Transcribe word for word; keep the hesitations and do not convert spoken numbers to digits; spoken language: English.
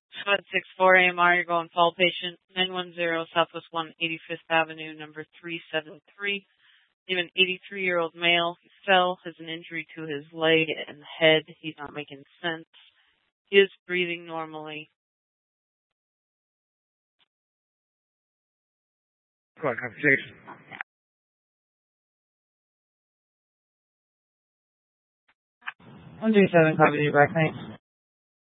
seven six four A M R, you're going call patient nine one zero Southwest one hundred eighty-fifth Avenue, number three seven three. You have an eighty-three-year-old male. He fell, has an injury to his leg and head. He's not making sense. He is breathing normally. Go on, conversation. one three seven, copy the back, thanks.